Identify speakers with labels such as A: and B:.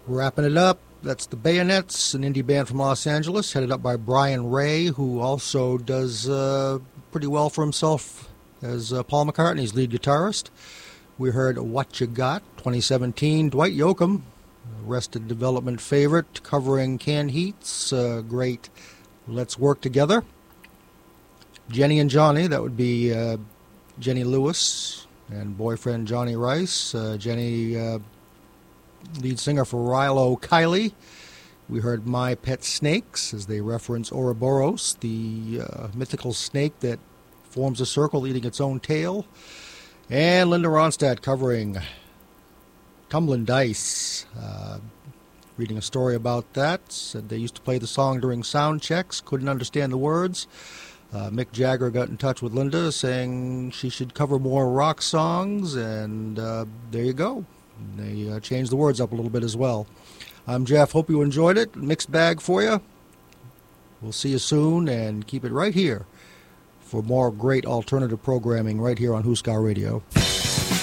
A: Wrapping it up, that's the Bayonets, an indie band from Los Angeles, headed up by Brian Ray, who also does pretty well for himself as Paul McCartney's lead guitarist. We heard What You Got, 2017, Dwight Yoakam, Arrested Development favorite, covering Canned Heat's great Let's Work Together. Jenny and Johnny, that would be Jenny Lewis and boyfriend Johnny Rice. Jenny, lead singer for Rilo Kiley. We heard My Pet Snakes as they reference Ouroboros, the mythical snake that forms a circle eating its own tail. And Linda Ronstadt covering Tumbling Dice, reading a story about that. Said they used to play the song during sound checks, couldn't understand the words. Mick Jagger got in touch with Linda saying she should cover more rock songs, and there you go. They changed the words up a little bit as well. I'm Jeff. Hope you enjoyed it. Mixed bag for you. We'll see you soon, and keep it right here for more great alternative programming right here on Huskar Radio.